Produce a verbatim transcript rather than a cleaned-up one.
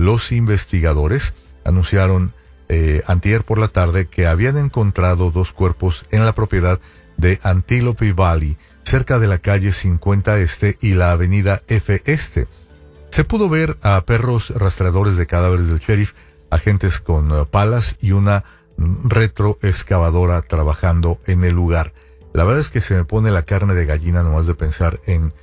Los investigadores anunciaron eh, antier por la tarde que habían encontrado dos cuerpos en la propiedad de Antelope Valley, cerca de la calle cincuenta Este y la avenida F Este. Se pudo ver a perros rastreadores de cadáveres del sheriff, agentes con uh, palas y una retroexcavadora trabajando en el lugar. La verdad es que se me pone la carne de gallina nomás de pensar en